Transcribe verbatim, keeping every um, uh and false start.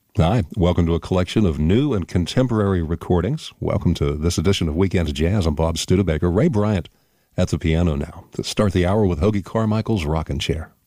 Hi, welcome to a collection of new and contemporary recordings. Welcome to this edition of Weekend Jazz. I'm Bob Studebaker. Ray Bryant at the piano now to start the hour with Hoagy Carmichael's Rockin' Chair.